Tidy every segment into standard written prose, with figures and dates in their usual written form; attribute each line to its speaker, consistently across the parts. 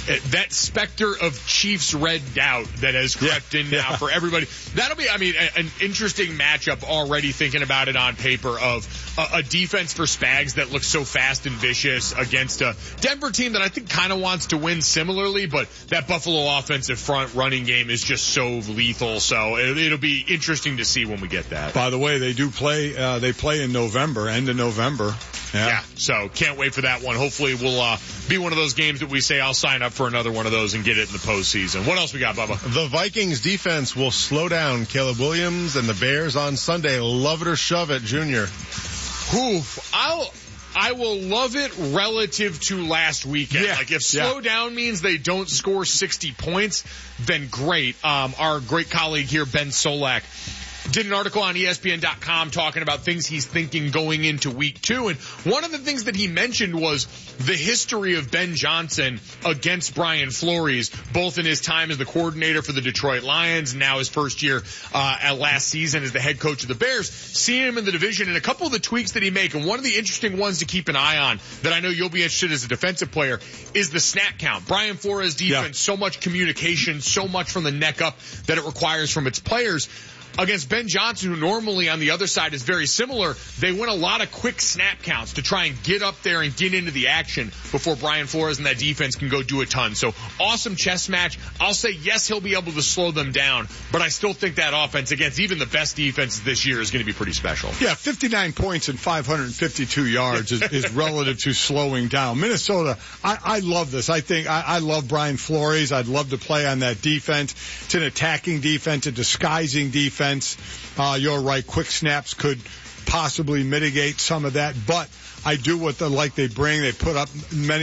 Speaker 1: that specter of Chiefs red doubt that has crept in now for everybody. That'll be, an interesting matchup already thinking about it on paper of a defense for Spags that looks so fast and vicious against a Denver team that I think kind of wants to win similarly, but that Buffalo offensive front running game is just so lethal. So it'll be interesting to see when we get that.
Speaker 2: By the way, they do play, they play in November, end of November.
Speaker 1: Yeah, so can't wait for that one. Hopefully we'll be one of those games that we say I'll sign up for another one of those and get it in the postseason. What else we got, Bubba?
Speaker 3: The Vikings defense will slow down Caleb Williams and the Bears on Sunday. Love it or shove it, Junior.
Speaker 1: I will love it relative to last weekend.
Speaker 2: Yeah.
Speaker 1: Like if slow down means they don't score 60 points, then great. Our great colleague here, Ben Solak, did an article on ESPN.com talking about things he's thinking going into week 2. And one of the things that he mentioned was the history of Ben Johnson against Brian Flores, both in his time as the coordinator for the Detroit Lions, now his first year at last season as the head coach of the Bears, seeing him in the division and a couple of the tweaks that he make. And one of the interesting ones to keep an eye on that I know you'll be interested as a defensive player is the snap count. Brian Flores defense, so much communication, so much from the neck up that it requires from its players. Against Ben Johnson, who normally on the other side is very similar, they win a lot of quick snap counts to try and get up there and get into the action before Brian Flores and that defense can go do a ton. So awesome chess match. I'll say yes, he'll be able to slow them down, but I still think that offense against even the best defenses this year is going to be pretty special.
Speaker 2: Yeah, 59 points and 552 yards is relative to slowing down. Minnesota, I love this. I love Brian Flores. I'd love to play on that defense. It's an attacking defense, a disguising defense. You're right. Quick snaps could possibly mitigate some of that, but I do what they bring. They put up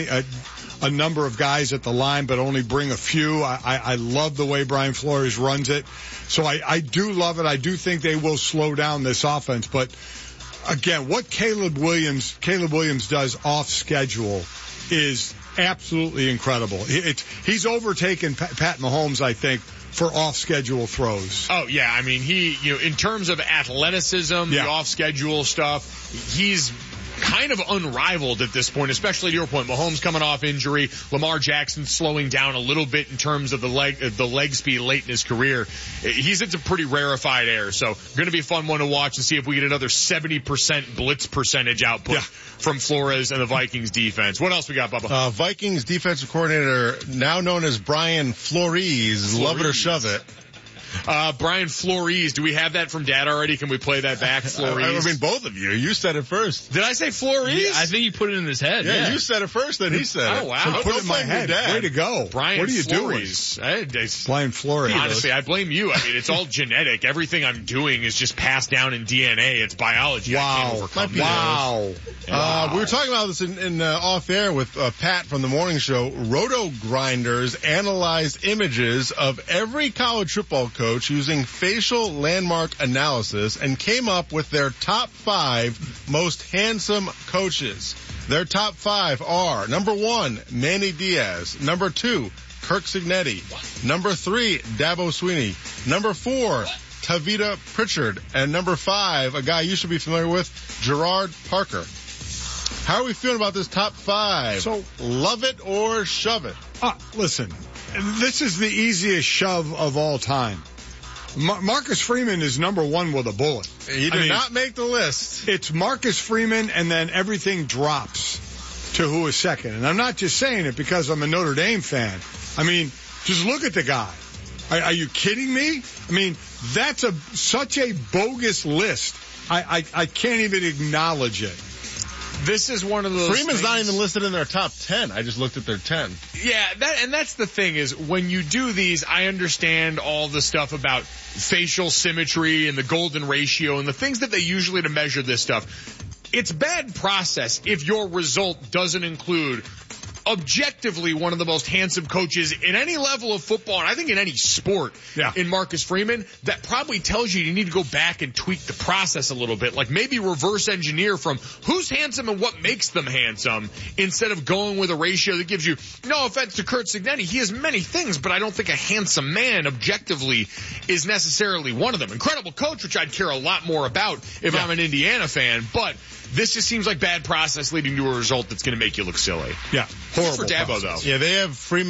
Speaker 2: a number of guys at the line, but only bring a few. I love the way Brian Flores runs it. So I do love it. I do think they will slow down this offense, but again, what Caleb Williams does off schedule is absolutely incredible. He's overtaken Pat Mahomes, I think, for off-schedule throws.
Speaker 1: Oh, yeah. In terms of athleticism, the off-schedule stuff, he's kind of unrivaled at this point, especially to your point. Mahomes coming off injury, Lamar Jackson slowing down a little bit in terms of the leg speed late in his career. He's in some pretty rarefied air, so going to be a fun one to watch and see if we get another 70% blitz percentage output from Flores and the Vikings defense. What else we got, Bubba?
Speaker 3: Vikings defensive coordinator, now known as Brian Flores. Love it or shove it.
Speaker 1: Brian Flores. Do we have that from Dad already? Can we play that back? Flores.
Speaker 3: Both of you. You said it first.
Speaker 1: Did I say Flores?
Speaker 4: Yeah, I think you put it in his head.
Speaker 3: Yeah, you said it first, then he said it.
Speaker 1: Oh, wow.
Speaker 2: So put it in my head. Way to go.
Speaker 1: Brian
Speaker 2: what are you
Speaker 1: Flores.
Speaker 2: doing? Brian Flores.
Speaker 1: Honestly, I blame you. It's all genetic. Everything I'm doing is just passed down in DNA. It's biology.
Speaker 2: Wow.
Speaker 1: I can't overcome
Speaker 2: Wow.
Speaker 3: We were talking about this in off air with Pat from the morning show. Roto Grinders analyzed images of every college football coach using facial landmark analysis and came up with their top 5 most handsome coaches. Their top 5 are number 1, Manny Diaz. Number 2, Kirk Cignetti. Number 3, Dabo Swinney. Number 4, Tavita Pritchard. And number 5, a guy you should be familiar with, Gerard Parker. How are we feeling about this top 5?
Speaker 2: So,
Speaker 3: love it or shove it?
Speaker 2: Listen, this is the easiest shove of all time. Marcus Freeman is number 1 with a bullet.
Speaker 3: He did not make the list.
Speaker 2: It's Marcus Freeman, and then everything drops to who is second. And I'm not just saying it because I'm a Notre Dame fan. Just look at the guy. Are you kidding me? That's such a bogus list. I can't even acknowledge it.
Speaker 1: This is one of those
Speaker 3: Freeman's not even listed in their top 10. I just looked at their 10.
Speaker 1: Yeah, that's the thing is when you do these, I understand all the stuff about facial symmetry and the golden ratio and the things that they usually to measure this stuff. It's bad process if your result doesn't include objectively one of the most handsome coaches in any level of football, and I think in any sport, in Marcus Freeman. That probably tells you need to go back and tweak the process a little bit, like maybe reverse engineer from who's handsome and what makes them handsome, instead of going with a ratio that gives you, no offense to Kurt Cignetti, he has many things, but I don't think a handsome man objectively is necessarily one of them. Incredible coach, which I'd care a lot more about if I'm an Indiana fan, but this just seems like bad process leading to a result that's going to make you look silly.
Speaker 2: Yeah.
Speaker 1: Horrible for Dabo, though.
Speaker 3: Yeah, they have Freeman